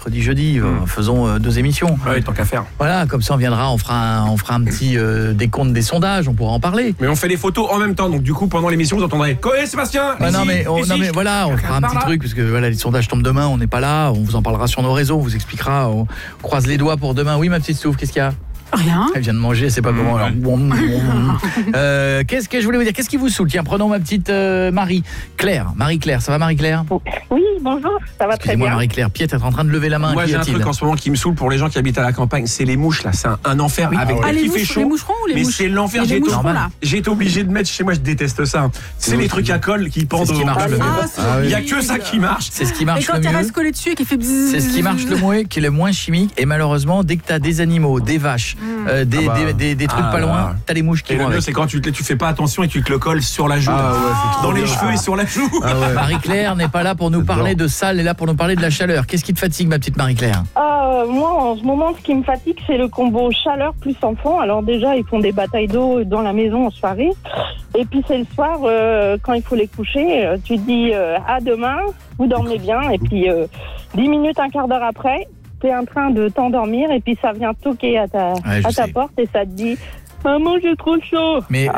mercredi, jeudi. Faisons 2 émissions. Ouais, tant qu'à faire. Voilà, comme ça on viendra, on fera un petit décompte des sondages, on pourra en parler. Mais on fait les photos en même temps, donc du coup pendant l'émission vous entendrez Coé Sébastien. Non mais voilà, on fera un petit truc parce que voilà, les sondages tombent demain, on n'est pas là, on vous en parlera sur nos réseaux, on vous expliquera, on croise les doigts pour demain. Oui ma petite Stouff, qu'est-ce qu'il y a ? Rien. Elle vient de manger, c'est pas comment alors. Qu'est-ce que je voulais vous dire ? Qu'est-ce qui vous saoule ? Tiens, prenons ma petite Marie-Claire. Marie-Claire, ça va Marie-Claire ? Oui, bonjour, ça va très Excusez-moi bien. Marie-Claire, Piet est en train de lever la main. Moi j'ai un truc en ce moment qui me saoule pour les gens qui habitent à la campagne, c'est les mouches là, c'est un enfer avec Ah, dès les qu'il fait mouches, chaud. les moucherons ou les mais mouches ? c'est l'enfer, Les moucherons, là. j'ai été obligé de mettre chez moi, je déteste ça. C'est les trucs à colle qui pendent C'est ce qui marche le mieux. Il y a que ça qui marche. C'est ce qui Et marche quand le tu mieux. restes collé dessus et qui fait bzzz. C'est ce qui marche le moins, qui est le moins chimique. Et malheureusement, dès que tu as des animaux, des vaches, des trucs pas loin, tu as les mouches qui Et vont le mieux avec. c'est quand tu fais pas attention et tu te le colles sur la joue. Dans les cheveux et sur la joue. Marie-Claire n'est pas là pour nous parler de ça, elle est là pour nous parler de la chaleur. Qu'est-ce qui te fatigue ma petite Marie-Claire ? Moi, en ce moment, ce qui me fatigue, c'est le combo chaleur plus enfant. Alors déjà, ils font des batailles d'eau dans la maison en soirée. Et puis c'est le soir, quand il faut les coucher, tu te dis à demain, vous dormez bien. Et puis 10 minutes, un quart d'heure après, tu es en train de t'endormir et puis ça vient toquer à ta porte et ça te dit « Maman, j'ai trop chaud ». Mais